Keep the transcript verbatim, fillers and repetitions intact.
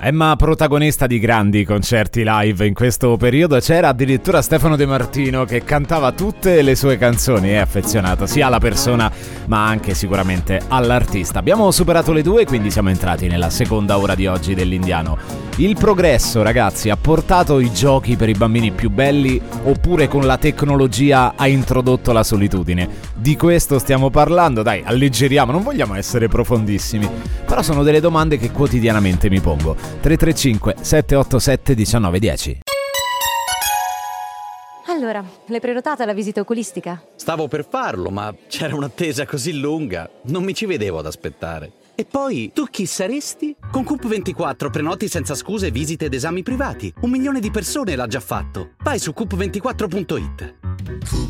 Emma protagonista di grandi concerti live in questo periodo, c'era addirittura Stefano De Martino che cantava tutte le sue canzoni, è affezionato sia alla persona ma anche sicuramente all'artista. Abbiamo superato le due, quindi siamo entrati nella seconda ora di oggi dell'Indiano. Il progresso, ragazzi, ha portato i giochi per i bambini più belli oppure con la tecnologia ha introdotto la solitudine? Di questo stiamo parlando, dai, alleggeriamo, non vogliamo essere profondissimi, però sono delle domande che quotidianamente mi pongo. tre tre cinque sette otto sette uno nove uno zero. Allora, l'hai prenotata la visita oculistica? Stavo per farlo, ma c'era un'attesa così lunga, non mi ci vedevo ad aspettare. E poi, tu chi saresti? Con Coop ventiquattro prenoti senza scuse visite ed esami privati. Un milione di persone l'ha già fatto. Vai su coop ventiquattro punto it.